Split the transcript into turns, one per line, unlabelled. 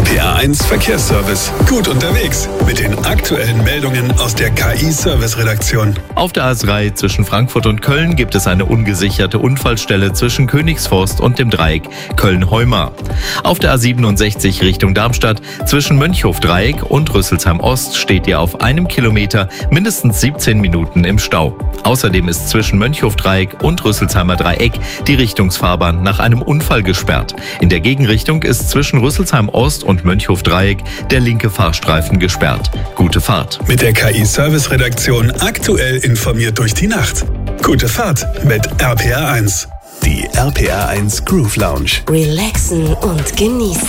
RPA1 Verkehrsservice. Gut unterwegs mit den aktuellen Meldungen aus der KI-Service-Redaktion.
Auf der A3 zwischen Frankfurt und Köln gibt es eine ungesicherte Unfallstelle zwischen Königsforst und dem Dreieck Köln-Heumar. Auf der A67 Richtung Darmstadt zwischen Mönchhof-Dreieck und Rüsselsheim-Ost steht ihr auf einem Kilometer mindestens 17 Minuten im Stau. Außerdem ist zwischen Mönchhof-Dreieck und Rüsselsheimer Dreieck die Richtungsfahrbahn nach einem Unfall gesperrt. In der Gegenrichtung ist zwischen Rüsselsheim-Ost und Mönchhof-Dreieck der linke Fahrstreifen gesperrt. Gute Fahrt.
Mit der KI-Service-Redaktion aktuell informiert durch die Nacht. Gute Fahrt mit RPA1. Die RPA1 Groove Lounge.
Relaxen und genießen.